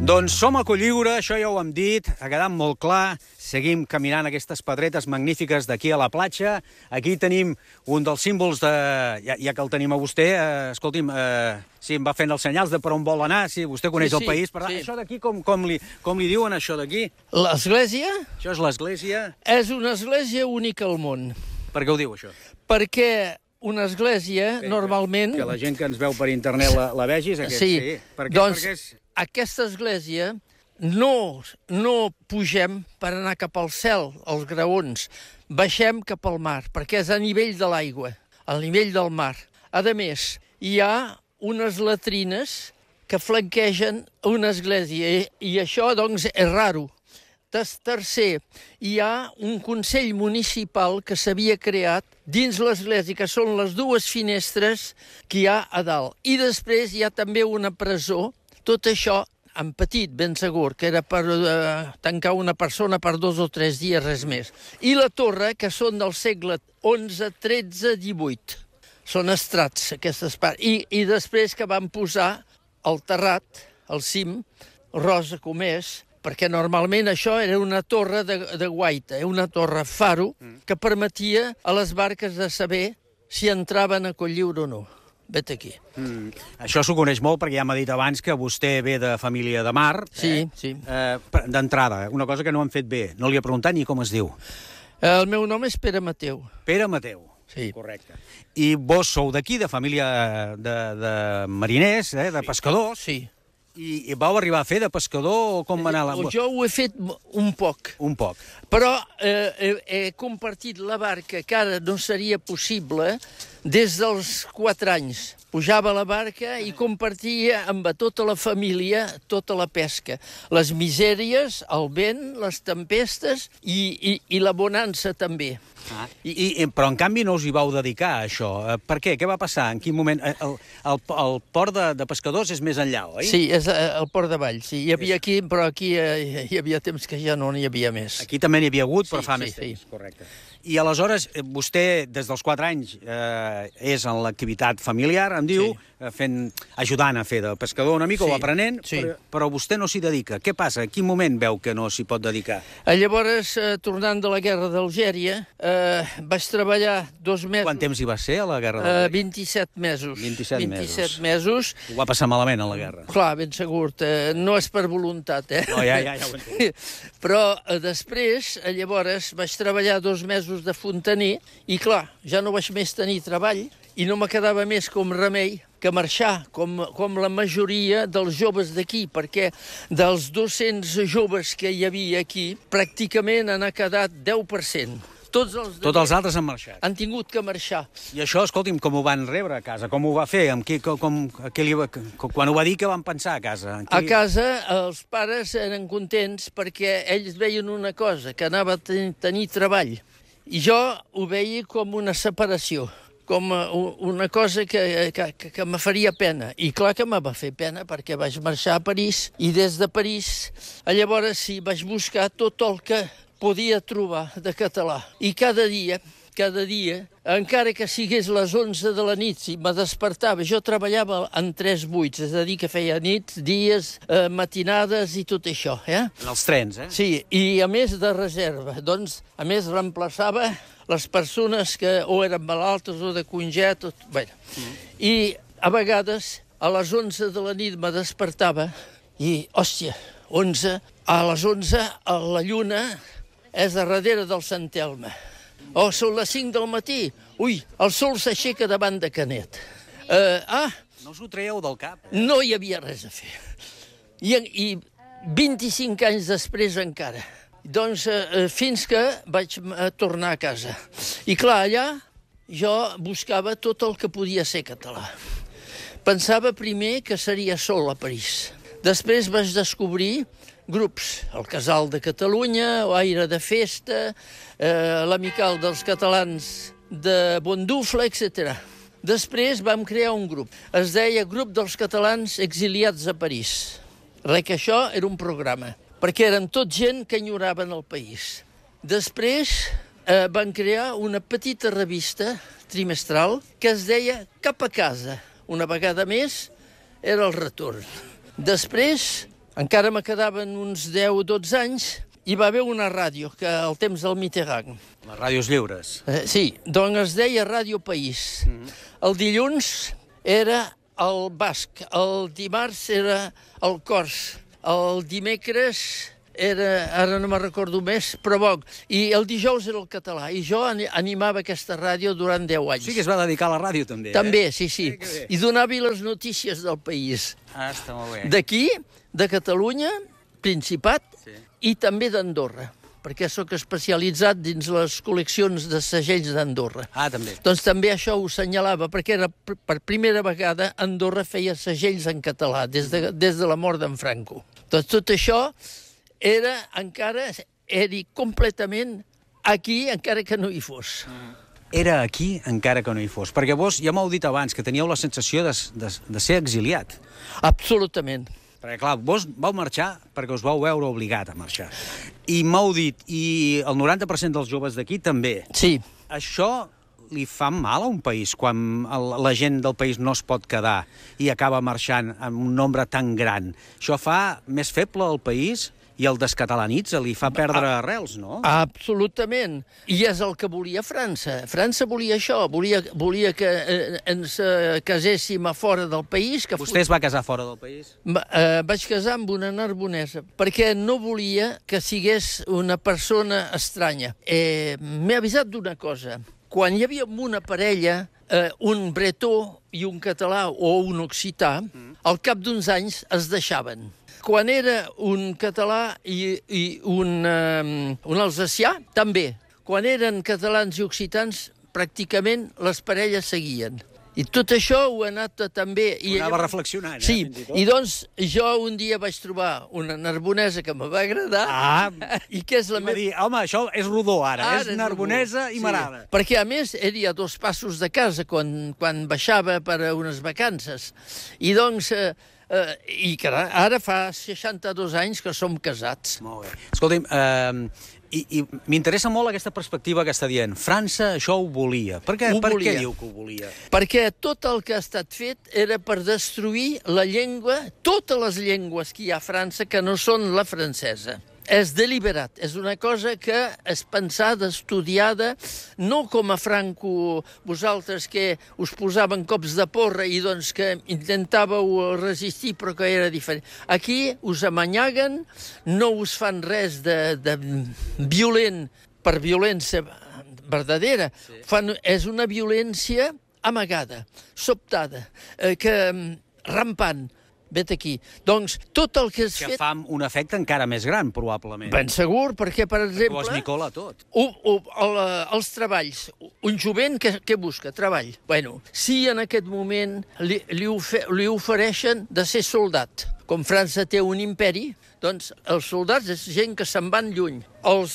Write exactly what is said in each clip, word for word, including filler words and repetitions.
Doncs som a Cotlliure, això ja ho hem dit, ha quedat molt clar. Seguim caminant aquestes pedretes magnífiques d'aquí a la platja. Aquí tenim un dels símbols de... Ja, ja que el tenim a vostè, eh, escolti'm, eh, sí, em va fent els senyals de per on vol anar, si vostè coneix Sí, sí, el país. Per... sí. Això d'aquí, com, com, li, com li diuen, això d'aquí? L'església Això és l'església. és una església única al món, Per què ho diu, això? perquè una església, Bé, normalment... Que la gent que ens veu per internet la, la vegis, aquest, Sí, sí. Per què? doncs Perquè és... aquesta església no, no pugem per anar cap al cel, als graons, baixem cap al mar, perquè és a nivell de l'aigua, al nivell del mar. A més, hi ha unes latrines que flanquegen una església, i, i això, doncs, és raro. Tercer, hi ha un consell municipal que s'havia creat dins l'església, que són les dues finestres que hi ha a dalt. I després hi ha també una presó, tot això en petit, ben segur, que era per uh, tancar una persona per dos o tres dies, res més. I la torre, que són del segle onze, tretze, divuit. Són estrats, aquestes parts. I, I després que van posar al terrat, al cim, Rosa Comès, perquè normalment això era una torre de, de guaita, una torre faro, que permetia a les barques de saber si entraven a Cotlliure o no. Vet aquí. Mm. Això s'ho coneix molt perquè ja m'ha dit abans que vostè ve de família de mar. Sí, eh? sí. Eh, D'entrada, una cosa que no han fet bé. No li he preguntat ni com es diu. El meu nom és Pere Mateu. Pere Mateu. Sí. Correcte. I vos sou d'aquí, de família de, de mariners, eh, de pescadors. Sí. I, I vau arribar a fer de pescador o com va anar la... Jo ho he fet un poc. Un poc. Però eh, he, he compartit la barca, que ara no seria possible, des dels quatre anys. Pujava a la barca i compartia amb tota la família tota la pesca. Les misèries, el vent, les tempestes i, i, i la bonança també. Ah. I, i, però, en canvi, no us hi vau dedicar, a això. Per què? Què va passar? En quin moment? El, el, el port de, de pescadors és més enllà, oi? Sí, és el port de Vall. Sí. Hi havia aquí, però aquí eh, hi havia temps que ja no n'hi havia més. Aquí també n'hi havia hagut, però Sí, fa sí, més temps. sí. Correcte. I aleshores, vostè, des dels quatre anys, eh, és en l'activitat familiar, em diu, Sí. eh, fent, ajudant a fer de pescador una mica, Sí, o aprenent, sí. però, però vostè no s'hi dedica. Què passa? En quin moment veu que no s'hi pot dedicar? Eh, Llavors, eh, tornant de la guerra d'Algèria, eh, vaig treballar dos mesos... Quant temps hi va ser, a la guerra? Eh, del... vint-i-set mesos. vint-i-set vint-i-set mesos. Ho va passar malament, a la guerra. Clar, ben segur, eh, no és per voluntat, eh? No, ja, ja, ja ho entenc. Però eh, després, eh, llavors, vaig treballar dos mesos de fontaner i, clar, ja no vaig més tenir treball i no me quedava més com remei que marxar, com, com la majoria dels joves d'aquí, perquè dels dos-cents joves que hi havia aquí, pràcticament n'ha quedat deu per cent. Tots els, Tots els altres han marxat. han tingut que marxar. I això, escolti'm, com ho van rebre a casa? Com ho va fer? Amb qui, com, com, què li va, quan ho va dir, què van pensar a casa? Qui... A casa els pares eren contents perquè ells veien una cosa, que anava a ten tenir treball. I jo ho veia com una separació, com una cosa que, que, que me faria pena. I clar que me va fer pena perquè vaig marxar a París i des de París llavors sí vaig buscar tot el que podia trobar de català. I cada dia, cada dia, encara que sigués les onze de la nit, si me despertava, jo treballava en tres buits, és a dir, que feia nits, dies, eh, matinades i tot això, eh? En els trens, eh? Sí, i a més de reserva, doncs, a més reemplaçava les persones que o eren malaltes o de conget, o... Bé, mm. I a vegades a les onze de la nit me despertava i, hòstia, onze, a les onze a la lluna és a darrere del Sant Elme. O són les cinc del matí, ui, el sol s'aixeca davant de Canet. Uh, ah, No us ho traieu del cap, eh? no hi havia res a fer. I, i vint-i-cinc anys després encara. Doncs eh, fins que vaig eh, tornar a casa. I clar, allà jo buscava tot el que podia ser català. Pensava primer que seria sol a París. Després vaig descobrir grups, el Casal de Catalunya, o Aire de Festa, eh, l'Amical dels Catalans de Bondufla, etcètera. Després vam crear un grup. Es deia Grup dels Catalans Exiliats a París. Res que això era un programa, perquè érem tot gent que enyoraven el país. Després eh, van crear una petita revista trimestral que es deia Cap a casa. Una vegada més era el retorn. Després encara me quedaven uns deu o dotze anys, hi va haver una ràdio, que al temps del Mitterrand. Les ràdios lliures. Eh, sí, doncs es deia Ràdio País. Mm-hmm. El dilluns era el basc, el dimarts era el cors, el dimecres era, ara no me'n recordo més, però bo, i el dijous era el català, i jo animava aquesta ràdio durant deu anys. Sí que es va dedicar a la ràdio, també, També, eh? sí, sí, sí, i donava les notícies del país. Ah, està molt bé. D'aquí, de Catalunya, Principat, sí. I també d'Andorra, perquè sóc especialitzat dins les col·leccions de segells d'Andorra. Ah, també. Doncs també això ho assenyalava, perquè era per primera vegada Andorra feia segells en català, des de, des de la mort d'en Franco. Doncs tot això era encara, era completament aquí, encara que no hi fos. Era aquí, encara que no hi fos. Perquè vos, ja m'heu dit abans, que teníeu la sensació de, de, de ser exiliat. Absolutament. Perquè, clar, vos vau marxar perquè us vau veure obligat a marxar. I m'heu dit, i el noranta per cent dels joves d'aquí també. Sí. Això li fa mal a un país, quan el, la gent del país no es pot quedar i acaba marxant amb un nombre tan gran. Això fa més feble el país i el descatalanitza, li fa perdre arrels, no? Absolutament. I és el que volia França. França volia això, volia, volia que eh, ens eh, caséssim a fora del país. Que Vostè es va casar fora del país? Va, eh, vaig casar amb una narbonesa, perquè no volia que sigués una persona estranya. Eh, M'he avisat d'una cosa. Quan hi havia una parella, eh, un bretó i un català o un occità, mm. al cap d'uns anys es deixaven. Quan era un català i, i un, um, un alsacià, també. Quan eren catalans i occitans, pràcticament les parelles seguien. I tot això ho he anat també... Ho anava ella... reflexionant, eh? Sí, i, i doncs jo un dia vaig trobar una narbonesa que me va agradar. Ah, i que és la meva... dir, home, això és rodó ara, ara és narbonesa rodó. I marada. Sí, perquè a més era a dos passos de casa quan, quan baixava per a unes vacances. I doncs... Eh, Uh, I que ara fa seixanta-dos anys que som casats. Molt bé. Escolti'm, uh, i, i m'interessa molt aquesta perspectiva que està dient. França això ho volia. Per què, ho per volia. què diu que ho volia? Perquè tot el que ha estat fet era per destruir la llengua, totes les llengües que hi ha a França que no són la francesa. És deliberat, és una cosa que és pensada, estudiada, no com a Franco, vosaltres que us posaven cops de porra i doncs que intentàveu resistir però que era diferent. Aquí us amanyaguen, no us fan res de, de violent per violència verdadera. Sí. Fan, és una violència amagada, sobtada, eh, que rampant. Vet aquí. Doncs tot el que has que fet... Que fa un efecte encara més gran, probablement. Ben segur, perquè, per exemple... Perquè ho esmicola tot. U, u, el, els treballs. Un jovent que, que busca treball. Bueno, si en aquest moment li, li, ofe, li ofereixen de ser soldat, com França té un imperi, doncs els soldats és gent que se'n van lluny. Els,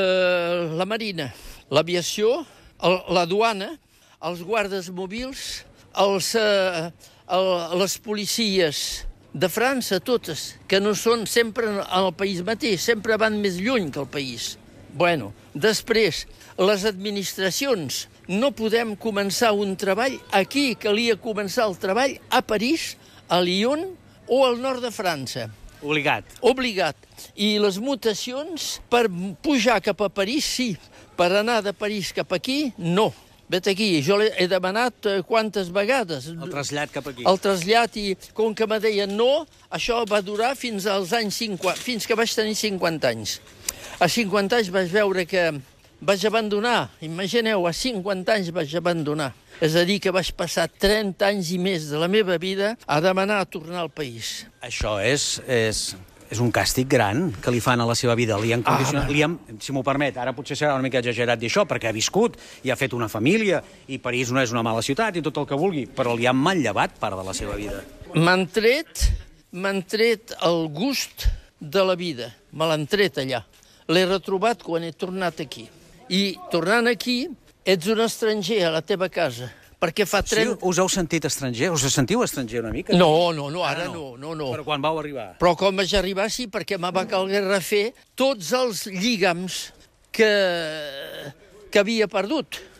eh, la marina, l'aviació, la duana, els guardes mobils, els... Eh, El, les policies de França, totes, que no són sempre al país mateix, sempre van més lluny que el país. Bueno, després, les administracions. No podem començar un treball aquí, calia començar el treball a París, a Lyon o al nord de França. Obligat. Obligat. I les mutacions, per pujar cap a París, sí. Per anar de París cap aquí, no. Vet aquí, jo he demanat quantes vegades. El trasllat cap aquí. El trasllat i com que me deien no, això va durar fins als anys cinquanta, fins que vaig tenir cinquanta anys. A cinquanta anys vaig veure que vaig abandonar, imagineu, a cinquanta anys vaig abandonar. És a dir, que vaig passar trenta anys i més de la meva vida a demanar a tornar al país. Això és... és... És un càstig gran que li fan a la seva vida. Li han condicionat, ah, li han, si m'ho permet, ara potser serà una mica exagerat dir això, perquè ha viscut i ha fet una família, i París no és una mala ciutat i tot el que vulgui, però li han manllevat part de la seva vida. M'han tret, m'han tret el gust de la vida. Me l'han tret allà. L'he retrobat quan he tornat aquí. I tornant aquí, ets un estranger a la teva casa. Perquè fa trenta... Sí, us heu sentit estranger? Us sentiu estranger una mica? No, no, no, ara no, no, no. Però quan vau arribar? Però quan vaig arribar sí, perquè me va calguer refer tots els lligams que, que havia perdut.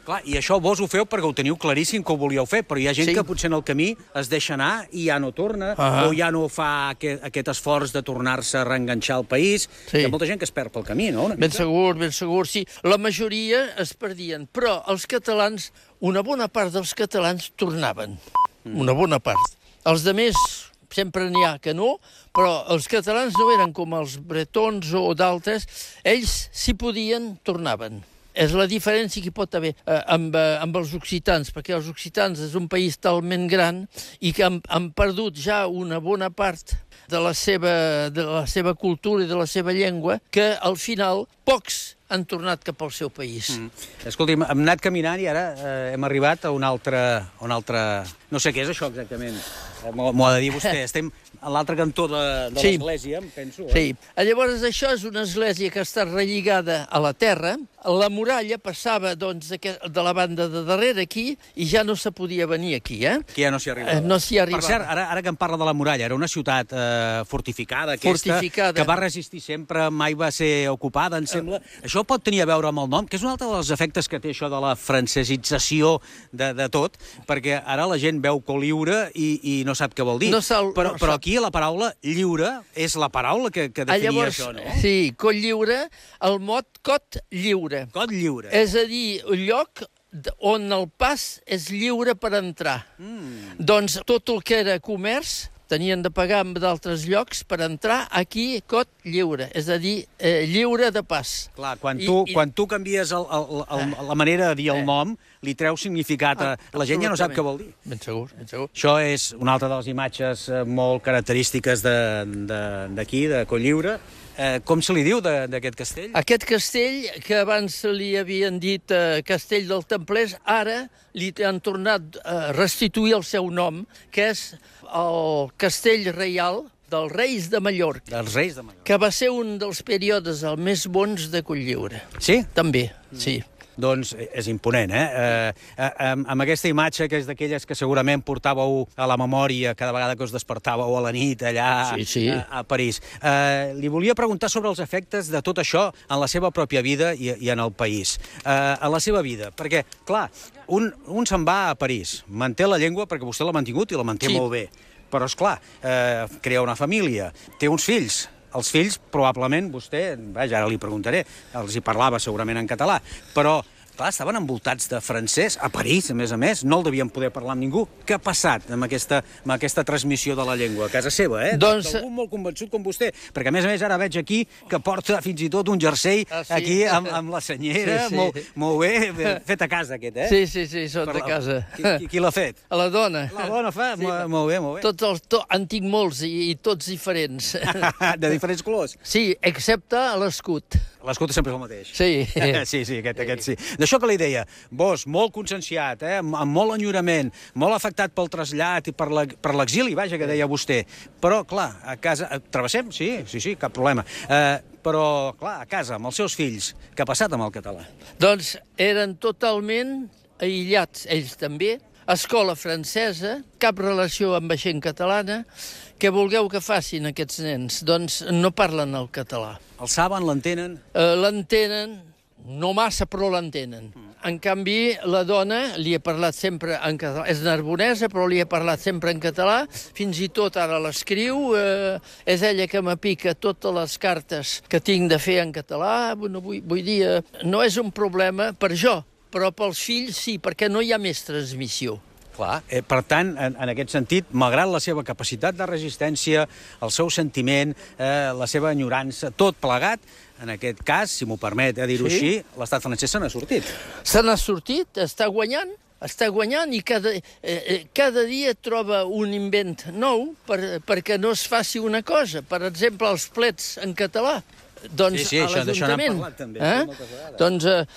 Clar, i això vos ho feu perquè ho teniu claríssim que ho volíeu fer, però hi ha gent Sí. que potser en el camí es deixa anar i ja no torna, Ah. o ja no fa aquest, aquest esforç de tornar-se a reenganxar al país. Sí. Hi ha molta gent que es perd pel camí, no? Una Ben mica. segur, ben segur, sí. La majoria es perdien, però els catalans, una bona part dels catalans tornaven. Mm. Una bona part. Els de més sempre n'hi ha que no, però els catalans no eren com els bretons o d'altres. Ells, si podien, tornaven. És la diferència que hi pot haver eh, amb, eh, amb els occitans, perquè els occitans és un país talment gran i que han, han perdut ja una bona part de la, seva, de la seva cultura i de la seva llengua, que al final pocs han tornat cap al seu país. Mm. Escolti'm, hem anat caminant i ara eh, hem arribat a un altre, a un altre... No sé què és això exactament, eh, m'ho m'ho ha de dir vostè. Estem a l'altre cantó de, de Sí. l'església, em penso. Eh? Sí. Llavors, això és una església que està relligada a la terra. La muralla passava doncs, de la banda de darrere aquí i ja no se podia venir aquí, eh? Que ja no s'hi arribava. Eh, no s'hi arribava. Per cert, ara, ara que em parla de la muralla, era una ciutat eh, fortificada, aquesta, Fortificada. que va resistir sempre, mai va ser ocupada, em sembla. Uh. Això pot tenir a veure amb el nom, que és un altre dels efectes que té això de la francesització de, de tot, perquè ara la gent veu Coliure i, i no sap què vol dir. No sap- però, no però sap. aquí la paraula lliure és la paraula que, que definia Llavors, això, no? sí, Coll Lliure, el mot Cot Lliure. Cot lliure. És a dir, un lloc d- on el pas és lliure per entrar. Mm. Doncs tot el que era comerç tenien de pagar en d'altres llocs per entrar aquí, Cot Lliure, és a dir, eh, lliure de pas. Clar, quan I- tu, i- quan tu canvies el, el, el, la manera de dir el Eh. nom, li treu significat. A... La gent ja no sap què vol dir. Ben segur, ben segur. Això és una altra de les imatges eh, molt característiques de- de- d'aquí, de, de Colliure. Eh, com se li diu de- d'aquest castell? Aquest castell, que abans li havien dit eh, Castell del Templers, ara li han tornat a restituir el seu nom, que és el Castell Reial dels Reis de Mallorca, Dels Reis de Mallorca. que va ser un dels períodes els més bons de Cotlliure. Sí? També, sí. Doncs és imponent, eh? eh, eh amb, amb aquesta imatge, que és d'aquelles que segurament portàveu a la memòria cada vegada que us despertàveu a la nit allà Sí, sí. A, a París. Eh, li volia preguntar sobre els efectes de tot això en la seva pròpia vida i, i en el país. Eh, en la seva vida, perquè, clar, un, un se'n va a París, manté la llengua perquè vostè l'ha mantingut i la manté Sí. molt bé, però, esclar, eh, crea una família, té uns fills. Els fills, probablement, vostè, vaja, ara li preguntaré, els hi parlava segurament en català, però, clar, estaven envoltats de francès, a París, a més a més, no el devien poder parlar amb ningú. Què ha passat amb aquesta, amb aquesta transmissió de la llengua? A casa seva, eh? Doncs- D'algú molt convençut com vostè, perquè, a més a més, ara veig aquí que porta fins i tot un jersei Ah, sí? aquí amb, amb la senyera, Sí, sí. Molt, molt bé, fet a casa, aquest, eh? Sí, sí, sí, són Per de la- casa. Qui, qui, qui l'ha fet? A la dona. La dona fa? Sí, Mo- molt bé, molt bé. Tots els, to, en tinc molts i, i tots diferents. De diferents colors. Sí, excepte l'escut. L'escut sempre és el mateix. Sí. Sí, sí, aquest, aquest sí. D'això que li deia, vos, molt conscienciat, eh? amb, amb molt enyorament, molt afectat pel trasllat i per la- per l'exili, vaja, que deia vostè. Però, clar, a casa... eh, Travessem? Sí, sí, sí, cap problema. Eh, però, clar, a casa, amb els seus fills, què ha passat amb el català? Doncs eren totalment aïllats, ells també. Escola francesa, cap relació amb la gent catalana. Què vulgueu que facin aquests nens? Doncs no parlen el català. El saben, l'entenen? Eh, l'entenen, no massa, però l'entenen. En canvi, la dona li ha parlat sempre en català. És narbonesa, però li ha parlat sempre en català. Fins i tot ara l'escriu. Eh, és ella que m'apica totes les cartes que tinc de fer en català. Bueno, vull, vull dir, eh, no és un problema per jo, però pels fills sí, perquè no hi ha més transmissió. Clar. Eh, per tant, en, en aquest sentit, malgrat la seva capacitat de resistència, el seu sentiment, eh, la seva enyorança, tot plegat, en aquest cas, si m'ho permet eh, dir-ho Sí. així, l'estat francès se n'ha sortit. Se n'ha sortit, està guanyant, està guanyant i cada, eh, eh, cada dia troba un invent nou per, perquè no es faci una cosa. Per exemple, els plets en català. Doncs Sí, sí, a això- d'això n'hem l'Ajuntament. parlat també, Eh? sí, moltes vegades. Doncs eh,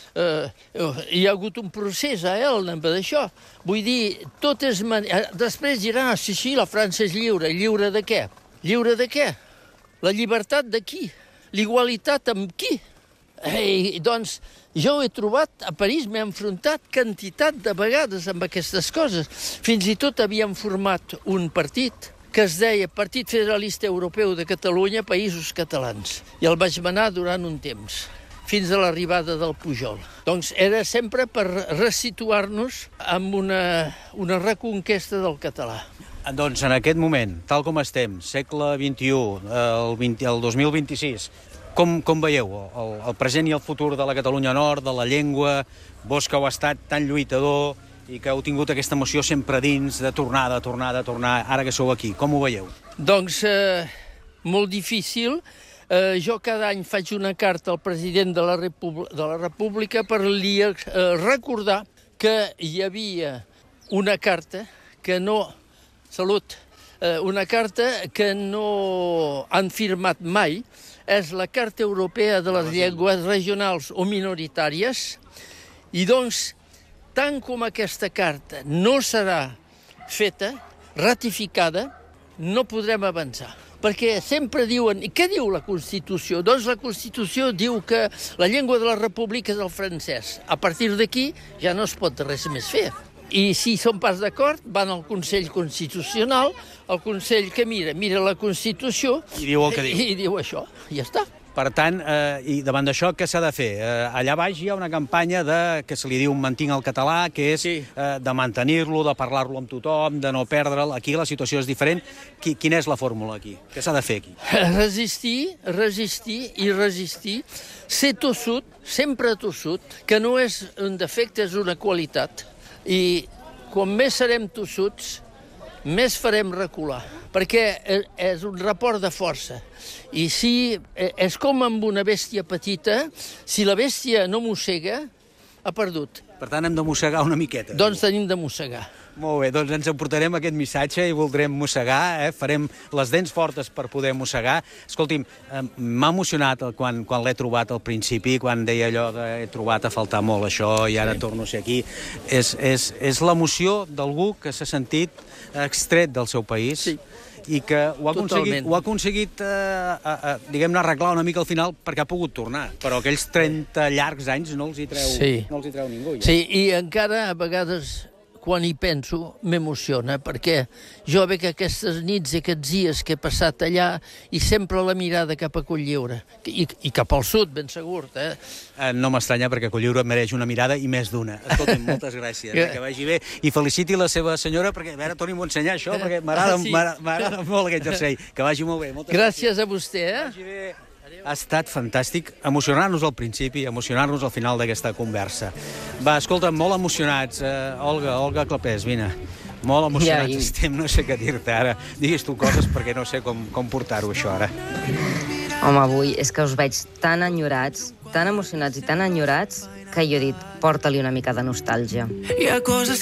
eh, hi ha hagut un procés a Elna d'això. Vull dir, tot és... Man... eh, Després diran, ah, sí, sí, la França és lliure. Lliure de què? Lliure de què? La llibertat de qui? L'igualitat amb qui? Ei, doncs, jo he trobat, a París m'he enfrontat quantitat de vegades amb aquestes coses. Fins i tot havíem format un partit que es deia Partit Federalista Europeu de Catalunya, Països Catalans. I el vaig manar durant un temps. fins a l'arribada del Pujol. Doncs era sempre per resituar-nos amb una, una reconquesta del català. Doncs en aquest moment, tal com estem, segle vint-i-u, el, vint, el dos mil vint-i-sis, com, com veieu el, el present i el futur de la Catalunya Nord, de la llengua, vos que heu estat tan lluitador i que heu tingut aquesta emoció sempre dins de tornar, de tornar, de tornar, ara que sou aquí, com ho veieu? Doncs eh, molt difícil. Eh, jo cada any faig una carta al president de la, República, de la República per li eh, recordar que hi havia una carta que no... Salut. Eh, una carta que no han firmat mai, és la Carta Europea de les Llengües Regionals o Minoritàries, i doncs, tant com aquesta carta no serà feta, ratificada, no podrem avançar. Perquè sempre diuen... I què diu la Constitució? Doncs la Constitució diu que la llengua de la República és el francès. A partir d'aquí ja no es pot res més fer. I si són pas d'acord, van al Consell Constitucional, el Consell que mira, mira la Constitució... I diu el que diu. I, i diu això, i ja està. Per tant, eh, i davant d'això, què s'ha de fer? Eh, allà baix hi ha una campanya de, que se li diu mantinc el català, que és sí. eh, de mantenir-lo, de parlar-lo amb tothom, de no perdre'l. Aquí la situació és diferent. Qui, quina és la fórmula aquí? Què s'ha de fer aquí? Resistir, resistir i resistir. Ser tossut, sempre tossut, que no és un defecte, és una qualitat. I quan més serem tossuts, més farem recular, perquè és un report de força. I si és com amb una bèstia petita, si la bèstia no mossega, ha perdut. Per tant, hem de mossegar una miqueta. Doncs tenim de mossegar. Molt bé, doncs ens emportarem aquest missatge i voldrem mossegar, eh? Farem les dents fortes per poder mossegar. Escolti'm, eh, m'ha emocionat quan, quan l'he trobat al principi, quan deia allò de he trobat a faltar molt això i ara sí. torno a ser aquí. És, és, és l'emoció d'algú que s'ha sentit extret del seu país sí. i que ho ha aconseguit, ho ha aconseguit eh, eh, diguem-ne, arreglar una mica al final perquè ha pogut tornar. Però aquells trenta llargs anys no els hi treu, sí. no els hi treu ningú. Ja. Sí, i encara a vegades... quan hi penso, m'emociona, perquè jo veig aquestes nits i aquests dies que he passat allà i sempre la mirada cap a Cotlliure, i, i cap al sud, ben segur. Eh? Eh, no m'estranya, perquè Cotlliure mereix una mirada i més d'una. Escolta'm, moltes gràcies, eh, que vagi bé. I feliciti la seva senyora, perquè, a veure, torni-m'ho a ensenyar això, perquè m'agrada ah, sí. molt aquest jersei. Que vagi molt bé. Moltes gràcies, gràcies a vostè. Eh? Que vagi bé. Ha estat fantàstic emocionar-nos al principi, emocionar-nos al final d'aquesta conversa. Va, escolta, molt emocionats. Uh, Olga, Olga Clapés, vine. Molt emocionats ja, i... estem, no sé què dir-te ara. Digues tu coses perquè no sé com, com portar-ho, això, ara. Home, avui és que us veig tan enyorats, tan emocionats i tan enyorats, que jo he dit, porta-li una mica de nostàlgia. Hi ha coses